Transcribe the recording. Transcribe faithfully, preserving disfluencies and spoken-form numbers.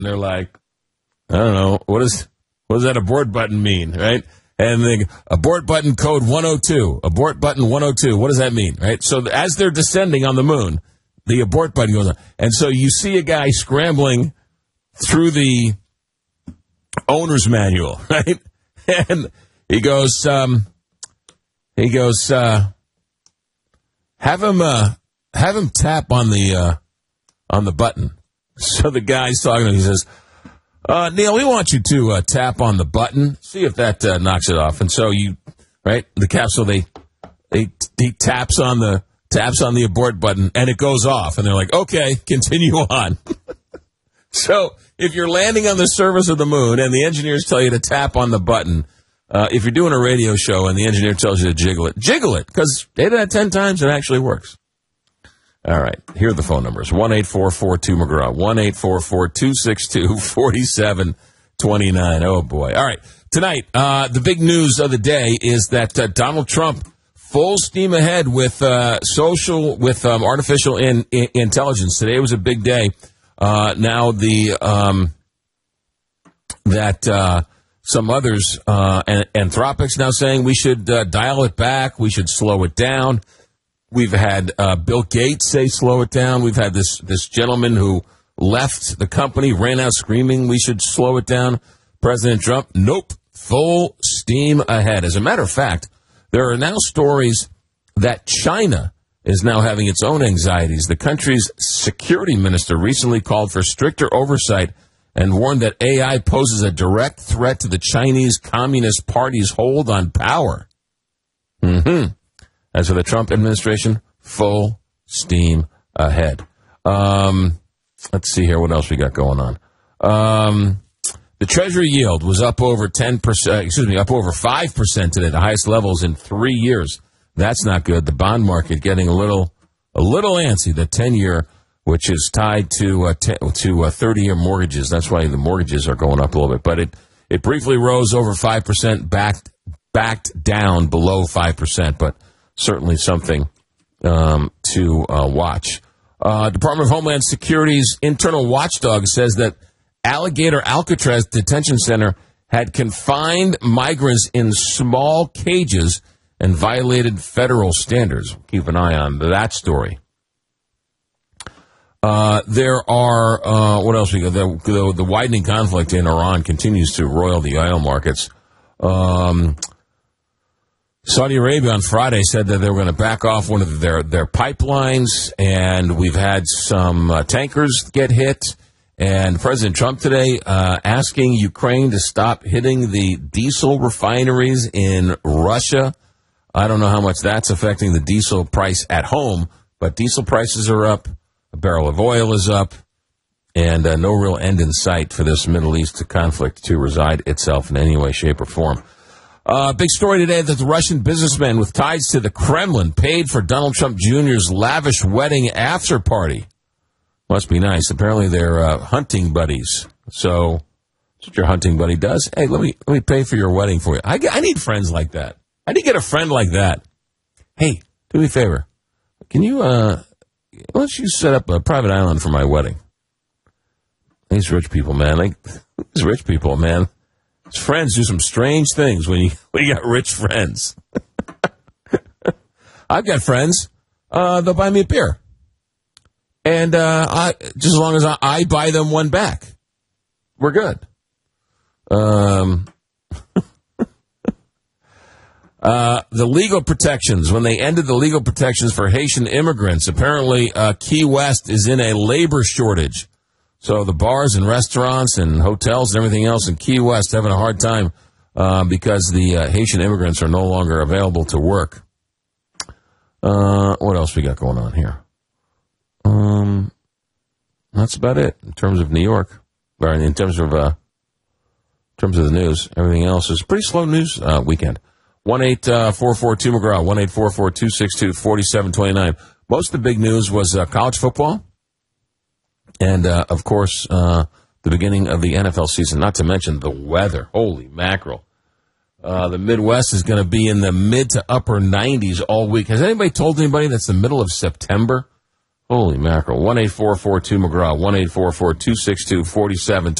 And they're like, I don't know, what is what does that abort button mean, right? And the abort button code one oh two, abort button one oh two, what does that mean, right? So as they're descending on the moon, the abort button goes on. And so you see a guy scrambling through the owner's manual, right? And he goes, um, he goes, uh, have him, uh, have him tap on the, uh, on the button. So the guy's talking to him, he says, Uh, Neil, we want you to uh, tap on the button, see if that uh, knocks it off. And so you, right, the capsule, they, they, he taps on the, taps on the abort button, and it goes off. And they're like, okay, continue on. So if you're landing on the surface of the moon and the engineers tell you to tap on the button, uh, if you're doing a radio show and the engineer tells you to jiggle it, jiggle it, because eight out of ten times it actually works. All right, here are the phone numbers. one eight four four two McGraw, one eight four four two six two four seven two nine. Oh, boy. All right, tonight, uh, the big news of the day is that uh, Donald Trump, full steam ahead with uh, social, with um, artificial in, in, intelligence. Today was a big day. Uh, now the um, that uh, some others, uh, Anthropic's now saying we should uh, dial it back, we should slow it down. We've had uh, Bill Gates say slow it down. We've had this this gentleman who left the company, ran out screaming we should slow it down. President Trump, nope, full steam ahead. As a matter of fact, there are now stories that China is now having its own anxieties. The country's security minister recently called for stricter oversight and warned that A I poses a direct threat to the Chinese Communist Party's hold on power. Mm-hmm. As for the Trump administration, full steam ahead. Um, let's see here. What else we got going on? Um, the Treasury yield was up over ten percent, excuse me, up over five percent today, the highest levels in three years. That's not good. The bond market getting a little, a little antsy. The ten-year, which is tied to uh, te- to uh, thirty-year mortgages. That's why the mortgages are going up a little bit. But it, it briefly rose over five percent, backed backed down below five percent. But certainly something um, to uh, watch. Uh, Department of Homeland Security's internal watchdog says that Alligator Alcatraz Detention Center had confined migrants in small cages and violated federal standards. Keep an eye on that story. Uh, there are, uh, what else we got? The, the, the widening conflict in Iran continues to roil the oil markets. Um, Saudi Arabia on Friday said that they were going to back off one of their, their pipelines, and we've had some uh, tankers get hit. And President Trump today uh, asking Ukraine to stop hitting the diesel refineries in Russia. I don't know how much that's affecting the diesel price at home, but diesel prices are up, a barrel of oil is up, and uh, no real end in sight for this Middle East conflict to reside itself in any way, shape, or form. Uh, big story today that the Russian businessman with ties to the Kremlin paid for Donald Trump Junior's lavish wedding after party. Must be nice. Apparently they're uh, hunting buddies. So that's what your hunting buddy does. Hey, let me let me pay for your wedding for you. I, I need friends like that. I need to get a friend like that. Hey, do me a favor. Can you, uh, why don't you set up a private island for my wedding? These rich people, man. Like, these rich people, man. His friends do some strange things when you when you got rich friends. I've got friends. Uh, they'll buy me a beer, and uh, I, just as long as I, I buy them one back, we're good. Um, uh, the legal protections when they ended the legal protections for Haitian immigrants. Apparently, uh, Key West is in a labor shortage. So the bars and restaurants and hotels and everything else in Key West having a hard time uh, because the uh, Haitian immigrants are no longer available to work. Uh, what else we got going on here? Um, that's about it in terms of New York, or in terms of uh, in terms of the news. Everything else is a pretty slow news uh, weekend. One eight four four two McGraw, one eight four four two six two four seven two nine. Most of the big news was uh, college football. And, uh, of course, uh, the beginning of the N F L season, not to mention the weather. Holy mackerel. Uh, the Midwest is going to be in the mid to upper nineties all week. Has anybody told anybody that's the middle of September? Holy mackerel. one eight four four two McGraw, one eight four four two six two four seven